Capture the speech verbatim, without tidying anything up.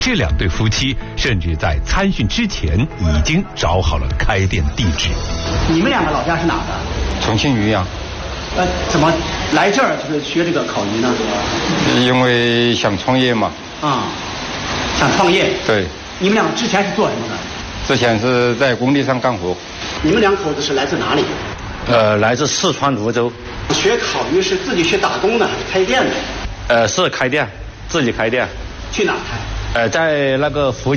这两对夫妻甚至在参训之前已经找好了开店地址。 你们两个老家是哪的？ 重庆渔阳。 呃，怎么来这儿就是学这个烤鱼呢？ 因为想创业嘛。 啊、嗯，想创业。 对。 你们俩之前是做什么的？ 之前是在工地上干活。 你们两口子是来自哪里？ 呃，来自四川泸州。 学烤鱼是自己去打工的，开店的？ 呃，是开店，自己开店。 去哪开？ 呃，在那个福